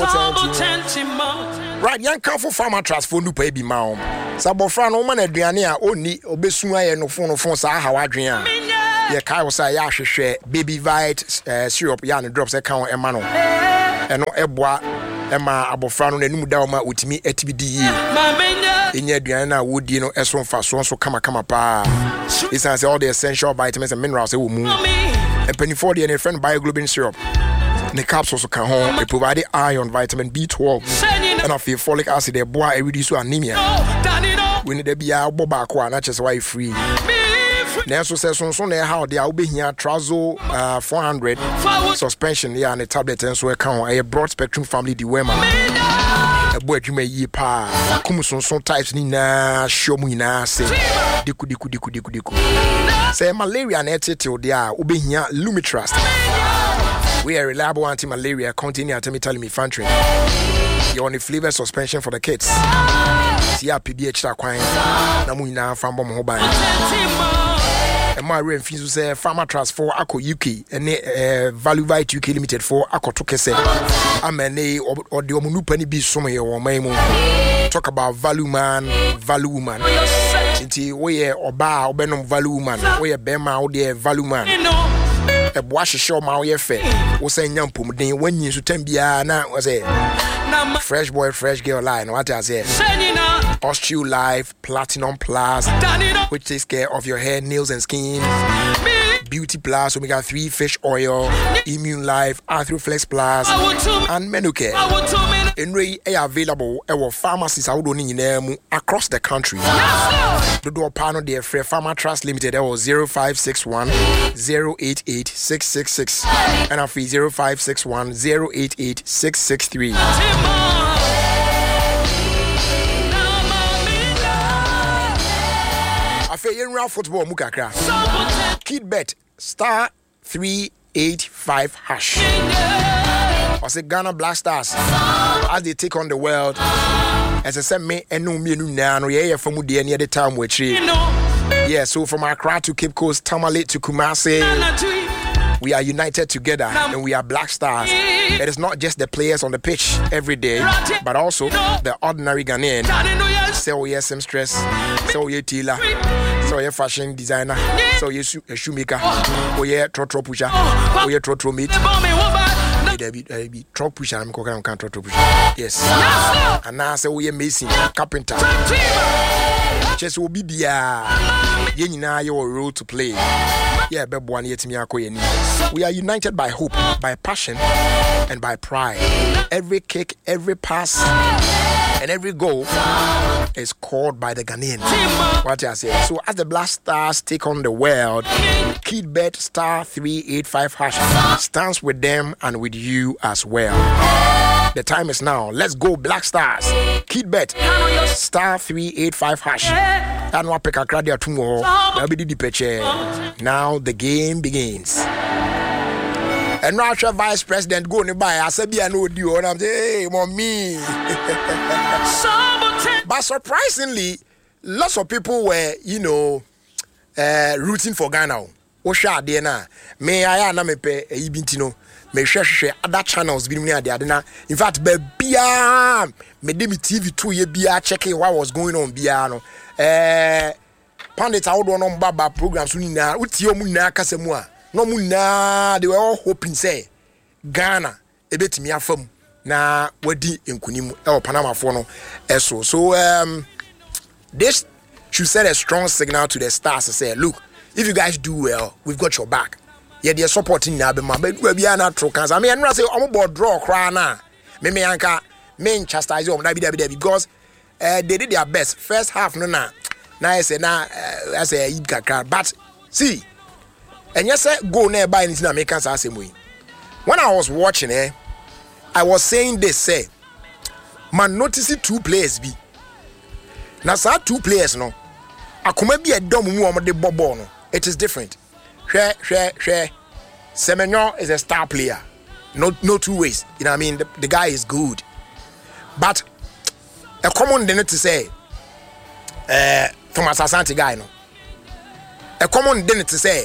Right, young careful farmer transfer no pay be mom. Sabofran woman aduane a oni obesu aye no phone sa ha wadwen a. Ye kai wo say ya hwehwe baby vite syrup ya no drops e kan ema no. Eno eboa ema abofra no nanum da ma otimi atibidi yi. Enya aduane na wodi no eso mfa so kama pa. It's all the essential vitamins and minerals e wo mu. A penny for the friend bioglobin syrup. The capsules can home. They provide iron, vitamin B12, and of folic acid. They boy reduce anemia. We need to be a boba kwa not just why free. Nanso says so near how they are being here. Trazo 400 suspension here and a tablet and so account a broad spectrum family diwema. A boy you may ye pa. Kumuson types ni na show me na say. Diku. Say malaria and attitude they are being here. Lumitrust. We are reliable anti-malaria containing artemether-lumefantrine. You're on the flavor suspension for the kids. See PDH Aquine. Namuna from Bomhoban. And my refuse say Pharma Trust for Ako UK and Value Vite UK Limited for Ako Tokese. Amene or the Omunupani be somewhere or Maimu. Talk about Value Man, Value Woman. Inti we or bar or Benum Value Woman. We are Bema or the Value Man. A wash show my way fair. Was saying young pum, then when you to Tembia now was a fresh boy, fresh girl line. What I say, Osteo Life, Platinum Plus, which takes care of your hair, nails, and skin. Beauty Plus, Omega 3 fish oil, Immune Life, Arthroflex Plus, and Menucare. Enray are available at our pharmacies across the country. The door panel, dear Free Pharma Trust Limited, 0561 088 666 and our fee 0561 088 663. I feel in round football, Mukakra. Kid bet star 385 hash. I say Ghana Black Stars as they take on the world. As I said, me and no me no yeah from the near the time we tree. Yeah, so from Accra to Cape Coast, Tamale to Kumasi, we are united together and we are Black Stars. It is not just the players on the pitch every day, but also the ordinary Ghanaian. So yeah, seamstress, so yeah, tailor, so yeah, fashion designer, so yeah, shoemaker, oh yeah, trotro pusher, oh yeah, trotro meat. Be truck pusher, I'm calling truck pusher. Yes, and now say we are mason, carpenter. Just will be the your role to play. Yeah, we are united by hope, by passion, and by pride. Every kick, every pass, and every goal is called by the Ghanaians. What I say. So as the Black Stars take on the world, KidBet star 385 hash stands with them and with you as well. The time is now. Let's go Black Stars. KidBet star 385 hash. And what pick a crowd tomorrow. Now the game begins. And Russia Vice President going by. I said, I know you. And I'm saying, hey, mommy. But surprisingly, lots of people were, rooting for Ghana. Osha Dena. May I na me pe ibintino. Me share other channels be near the in fact, bia me de me TV 2 ye bia checking what was going on bia no. Pandits I would on baba programs na uti omu na kasemu a. No mu na they were all hoping say Ghana ebetimi afam na wadi enkunim e Panama for no eso. So this should send a strong signal to the Stars to say, look, if you guys do well, we've got your back. Yeah, they're supporting now, but we be not true. I mean, I'm not saying I'm about draw cry now. Me anka main chastise them because they did their best. First half, no. Now I say I say but see, and yes, go nearby in American same way. When I was watching I was saying this say, man, notice two players be. Now, sir, two players no. I come be a dumb woman de bobo no. It is different. Share. Semenyo is a star player. No two ways. You know what I mean? The guy is good. But a common thing to say, Thomas Asante guy no. A common thing to say,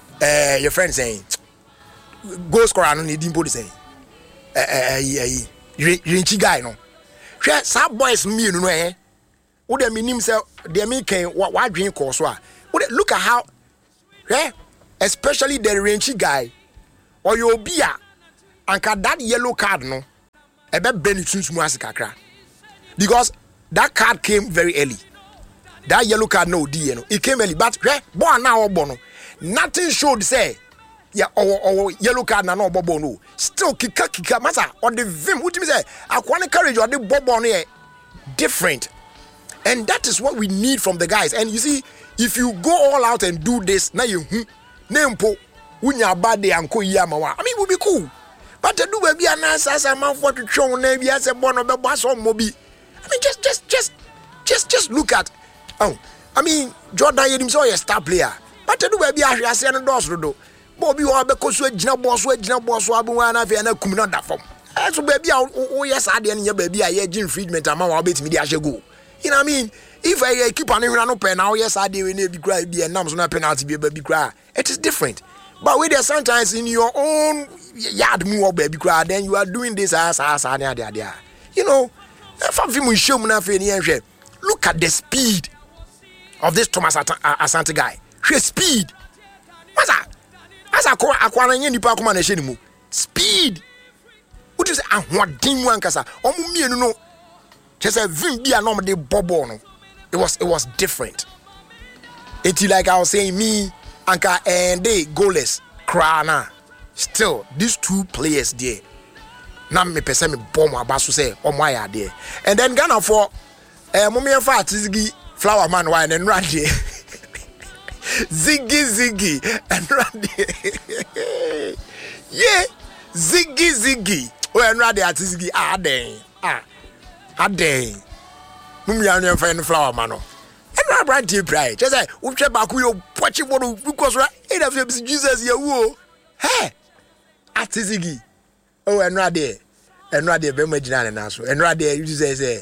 your friend saying, goal scorer no need to say, Renchi guy no. Hwe sa boys mienu no eh. Wo de minim say de me kan wa dwen course so a. Look at how especially the Renchi guy or your beer anka that yellow card no ebe beni tuntum ase kakra because that card came very early. That yellow card no di no it came early but boy now obo no nothing showed say or yellow card na no bobo no still kika masa or the vim what me say akwane courage or the bobo no different, and that is what we need from the guys. And you see, if you go all out and do this now you nempo unya bad day anko yamawa, I mean it would be cool. But to do baby anasa man for to show na bi as a bono be boss on mobi. I mean just look at I mean Jordan Yedim so a star player. But to do baby as no doors do. Bobby wa be ko so agina boss abu na fe na kum na da fom. So baby o yes ade na baby a ye gin freedment ama wa betimi di ahye go. You know what I mean? If I keep on no pen now, yes, I do be cry be and numbers no penalty be baby cry. It is different. But with there sometimes in your own yard move baby cry, then you are doing this as there. You know, look at the speed of this Thomas Asante guy. She speed. What's that? As I nipa kuma na she mu. Speed. What is what dim one kasa? Omu mi no. Just a vim be a normal de bobo no. It was different. It's like I was saying, me, Anka, and they goalless. Krana. Still, these two players there. Now me person me bomb abasu say, oh my there. And then Ghana for Mummy and Fat Ziggy Flower Man wine and Randy. Ziggy and Randy. Yeah, Ziggy. Oh, and Randy at Ziggy. Ade mummy and friend Flower Man and I brand you pride just say we check back you watch it because right it have Jesus here wo hey atizigi oh enra there be magina na so enra there you say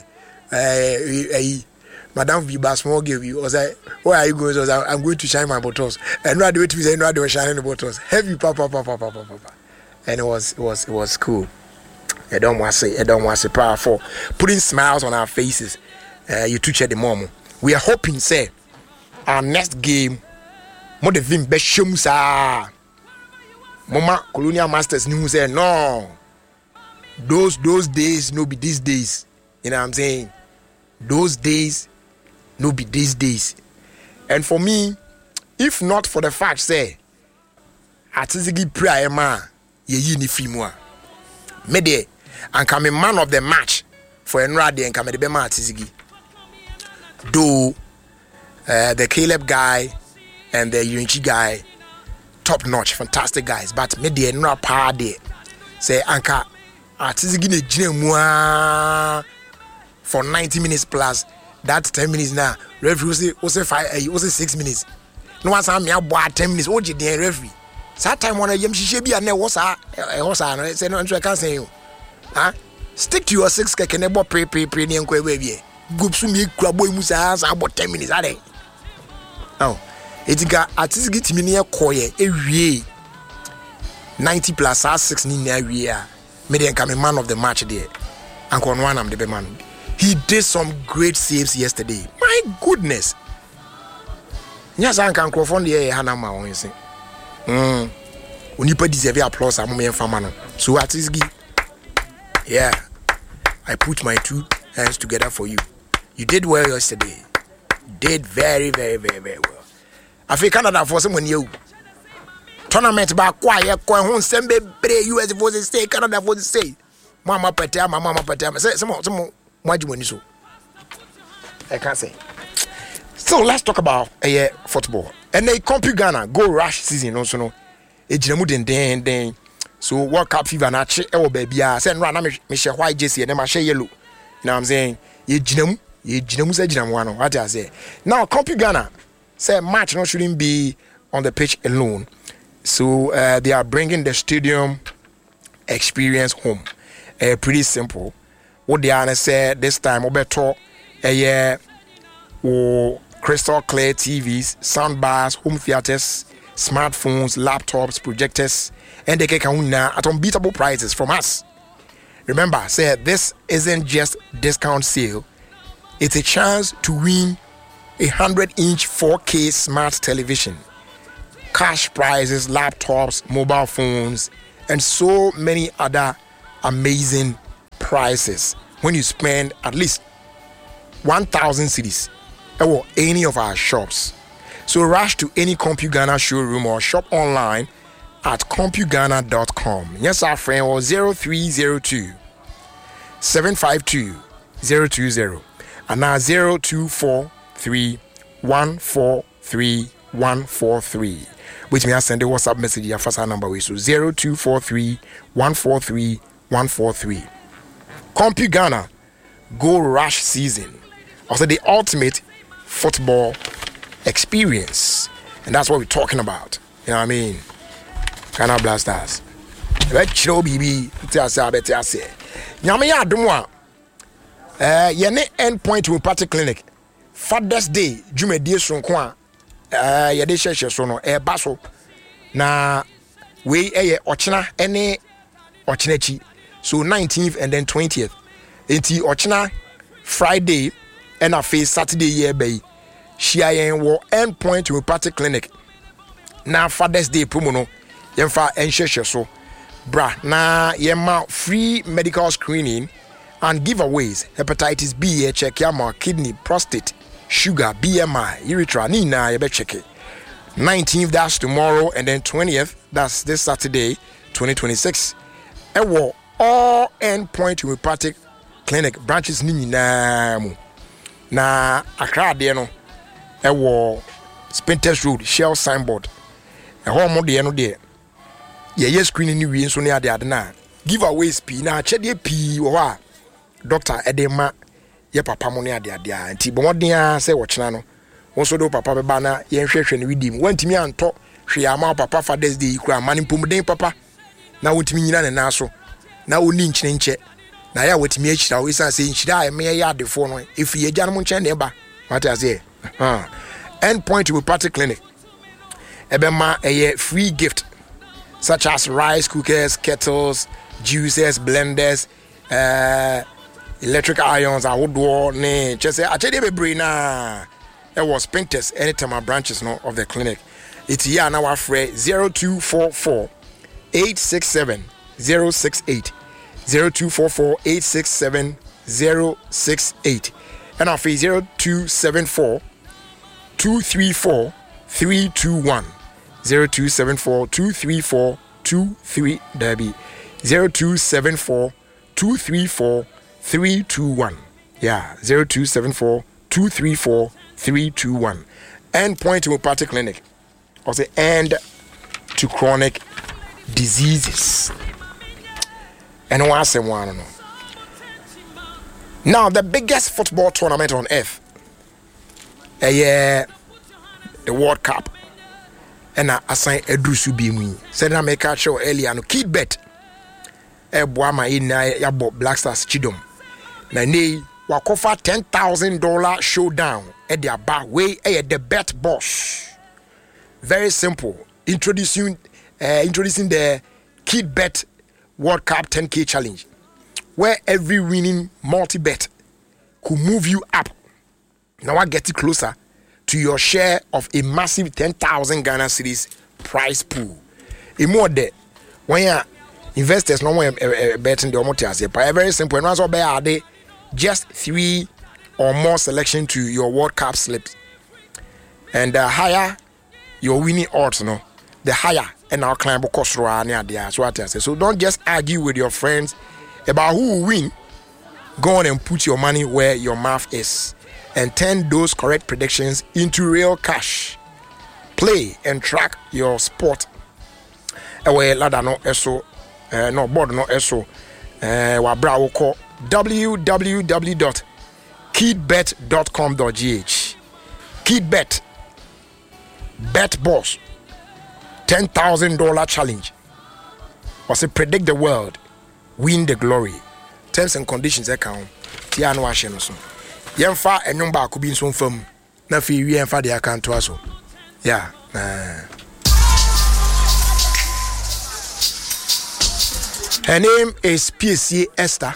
Madam Viba small give you or say where are you going? So I'm going to shine my bottles. Enra there to say enra there shining the bottles heavy papa and it was cool. I don't want to say powerful, putting smiles on our faces. You touch at the moment. We are hoping, say, our next game, more the vim beshumsa. Mama Colonial Masters knew say no. Those days no be these days. You know what I'm saying? Those days no be these days. And for me, if not for the fact say, atizigi prayer ma ye yini fimwa. Mede and come man of the match for Enradi and come the Bema Tizigi. Though the Caleb guy and the Yunchi guy, top notch, fantastic guys, but me the Enra party say Anka Tizigi ne Jinemwa for 90 minutes plus that 10 minutes now. Referee also 6 minutes. No one saw me about 10 minutes. Oji the referee. That time when I am Shishibi and was a say no, I can't say you. Stick to your 6 keke nebo pre ni nkwe baby. Gupsu mi krabo musa about 10 minutes ade. Oh, etika atizigi timi ne koye ewie 90 plus 6 ni na wie a me dey come man of the match there. Anko no am the man. He did some great saves yesterday. My goodness. Nyasa anka microphone there hanama won say. Unipa deserve applause am me fama no. So atizigi. Yeah, I put my 2 hands together for you. You did well yesterday. Did very well. I feel Canada for someone you. Tournament back quiet, home sembe US for the stay, Canada for the stay. Mama Patam. Say some what you want so. I can't say. So let's talk about football. And they compute Ghana go rush season also no. Ejinamu den. So World Cup fever na che e wo ba bia say no na me she white jersey and ma she yellow. You know what I'm saying? Ye jinamu say jinamu ano. What I say? Now Compu Ghana say match no shouldn't be on the pitch alone. So they are bringing the stadium experience home. Pretty simple. What they are say this time obeto crystal clear TVs, sound bars, home theaters, smartphones, laptops, projectors, and they can at unbeatable prices from us. Remember, say this isn't just discount sale. It's a chance to win a 100-inch 4K smart television, cash prizes, laptops, mobile phones, and so many other amazing prizes when you spend at least 1,000 cedis at any of our shops. So rush to any CompuGhana showroom or shop online at CompuGhana.com. Yes, our friend was 0302 752 020 and now 0243 143 143. Which means send a WhatsApp message your first number way. So 0243 143 143. CompuGhana Go Rush Season. Also the ultimate football experience. And that's what we're talking about. You know what I mean? Ghana Blasters. Let's show BB. Nyame ya adumwa. Yene endpoint to party clinic. Father's Day, Jumedie Sonkwa. Yede sheshe so no baso. Na we ochina ene ochinachi. So 19th and then 20th. Enti ochina Friday and a face Saturday year bay. Shia wo endpoint to party clinic. Na Father's Day promo no. Yemfa ensheshe so. Bra na yema free medical screening and giveaways. Hepatitis B, check yama, kidney, prostate, sugar, BMI, urethra, nina, you better check it. 19th, that's tomorrow, and then 20th, that's this Saturday, 2026. Ewo all endpoint homeopathic clinic branches nina na Accra de no. Ewo Spintex Road, Shell signboard. Eho mo de no de. Ye screening ni wi so ne ade na. Giveaways pi na chede pi wo ha. Doctor Edema ye papa mo ne ade anti bomoden a se wo chena no won so do papa be ba na ye hwehwe ne widim wantimi anto hwe ama papa Father's Day kura mani pomden papa na wotimi nyina ne na so na oni nkyene na ya wotimi achira wo isa se nkyira me ya adefo no efi ye gya no nkyene ne ba what I say endpoint to party clinic ebema free gift such as rice cookers, kettles, juicers, blenders, electric irons, outdoor, just say, I tell you, be na. It was Spintex anytime our branches no of the clinic. It's here now, our friend 0244 867 068 0244 867 068 and our fee 0274 234 321 0274 234 23 Debbie 0274 234 321. Yeah, 0274 234 321. Endpoint homeopathic clinic. Also end to chronic diseases. And one. Now the biggest football tournament on earth. The World Cup. And I assign Edrusu Bimu. Said I make a show earlier no kid bet. Boama in Yabo Black Stars Chidom. Nane wakofa $10,000 showdown at their bar way the bet boss. Very simple. Introducing the Kid Bet World Cup 10K challenge, where every winning multi-bet could move you up. Now I get it closer to your share of a massive 10,000 Ghana cedis prize pool. A more there when you investors no more betting the omotias. Very simple. And also are they just 3 or more selection to your World Cup slips, and the higher your winning odds, the higher and our climb cost there. So what I say. So don't just argue with your friends about who will win. Go on and put your money where your mouth is, and turn those correct predictions into real cash. Play and track your sport. Away ladder no eso, no board no eso. Wabra will call www.kidbet.com.gh. Kidbet, bet boss, $10,000 challenge. Was a predict the world, win the glory. Terms and conditions account. Tiano Ashenoso. Yemfa and Yumba could be so firm. Nafi, we and the account to us. Yeah. Her name is PSC Esther.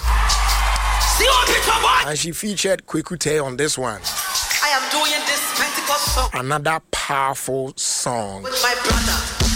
And she featured Kwekute on this one. I am doing this Pentecost song. Another powerful song. With my brother.